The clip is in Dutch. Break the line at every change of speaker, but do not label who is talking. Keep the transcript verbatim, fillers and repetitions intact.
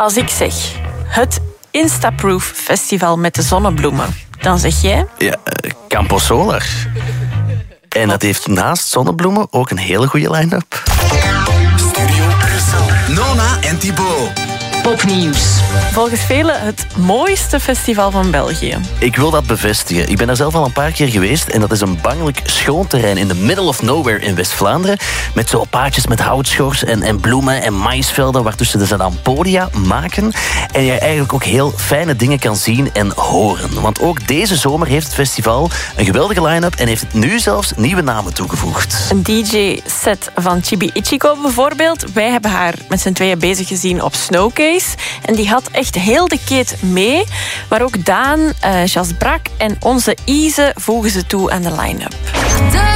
Als ik zeg het Instaproof Festival met de zonnebloemen, dan zeg jij?
Ja, uh, Campo Solar. En dat heeft naast zonnebloemen ook een hele goede line-up.
Studio Brussel. Nona en Thibaut.
Popnieuws.
Volgens velen het mooiste festival van België.
Ik wil dat bevestigen. Ik ben daar zelf al een paar keer geweest en dat is een bangelijk schoon terrein in the middle of nowhere in West-Vlaanderen. Met zo paadjes met houtschors en, en bloemen en maïsvelden waartussen ze dan podia maken. En je eigenlijk ook heel fijne dingen kan zien en horen. Want ook deze zomer heeft het festival een geweldige line-up en heeft het nu zelfs nieuwe namen toegevoegd.
Een D J-set van Chibi Ichiko bijvoorbeeld. Wij hebben haar met z'n tweeën bezig gezien op Snowcase. En die had echt heel de keet mee. Maar ook Daan, uh, Jas Brak en onze Ize voegen ze toe aan de line-up.